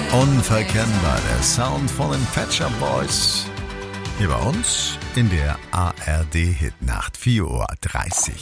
Unverkennbar, der Sound von den Pet Shop Boys. Hier bei uns in der ARD-Hitnacht, 4:30 Uhr.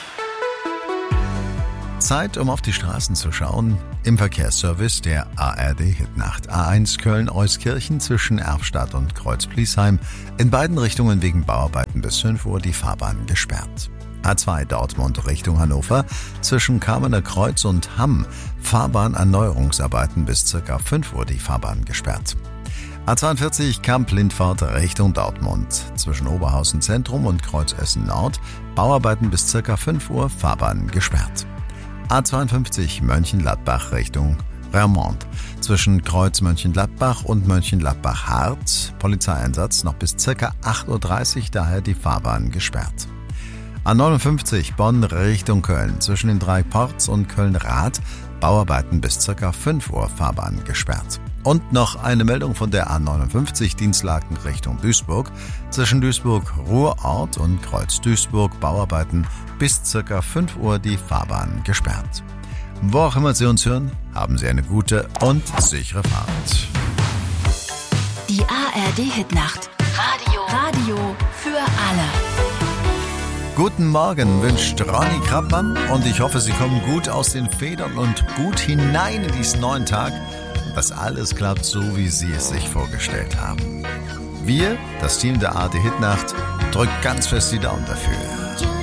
Zeit, um auf die Straßen zu schauen. Im Verkehrsservice der ARD-Hitnacht. A1 Köln-Euskirchen zwischen Erfstadt und Kreuz-Pliesheim. In beiden Richtungen wegen Bauarbeiten bis 5 Uhr die Fahrbahn gesperrt. A2 Dortmund Richtung Hannover zwischen Kamener Kreuz und Hamm. Fahrbahnerneuerungsarbeiten bis ca. 5 Uhr die Fahrbahn gesperrt. A42 Kamp-Lindfort Richtung Dortmund zwischen Oberhausen Zentrum und Kreuz Essen Nord. Bauarbeiten bis ca. 5 Uhr, Fahrbahn gesperrt. A52 Mönchengladbach Richtung Vermont zwischen Kreuz Mönchengladbach und Mönchengladbach-Hart. Polizeieinsatz noch bis ca. 8:30 Uhr, daher die Fahrbahn gesperrt. A59 Bonn Richtung Köln zwischen den drei Ports und Köln-Rath. Bauarbeiten bis ca. 5 Uhr, Fahrbahn gesperrt. Und noch eine Meldung von der A59 Dienstlaken Richtung Duisburg. Zwischen Duisburg-Ruhrort und Kreuz-Duisburg Bauarbeiten bis ca. 5 Uhr die Fahrbahn gesperrt. Wo auch immer Sie uns hören, haben Sie eine gute und sichere Fahrt. Die ARD-Hitnacht. Radio für alle. Guten Morgen wünscht Ronny Krappmann und ich hoffe, Sie kommen gut aus den Federn und gut hinein in diesen neuen Tag. Dass alles klappt so, wie Sie es sich vorgestellt haben. Wir, das Team der ARD-Hitnacht, drückt ganz fest die Daumen dafür.